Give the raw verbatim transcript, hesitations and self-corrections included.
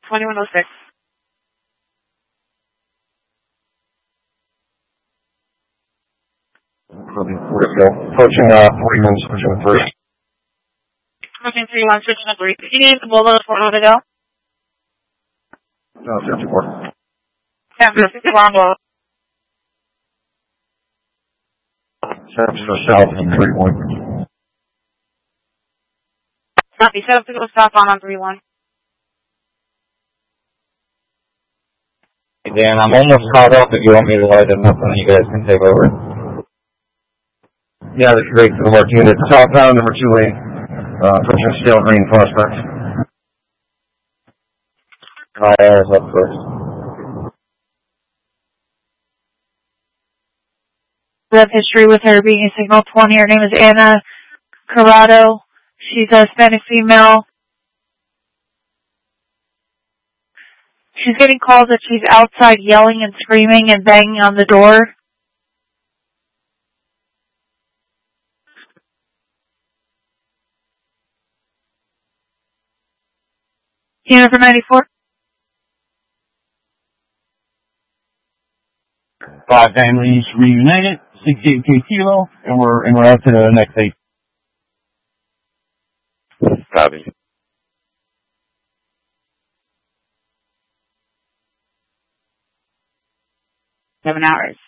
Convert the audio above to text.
twenty-one oh six. Where to go? Approaching, uh, forty minutes, pushing three. Approaching three one, switching to three. You need the Bolo Fort Lauderdale? No, fifty-four. San Francisco on Bolo. San Francisco South and three one. Copy. Set up to go southbound on three one. Hey, Dan, I'm almost caught up. If you want me to light them up, then you guys can take over. Yeah, that's great for the work unit. Southbound, number two lane. Uh, pushing Steel Green Prospect. Kyle is up first. We have history with her being a signal twenty. Her name is Anna Corrado. She's a Hispanic female. She's getting calls that she's outside yelling and screaming and banging on the door. Unit for ninety-four. Five families reunited, sixty-eight K kilo, and we're and we're out to the next eight. Copy. Seven hours.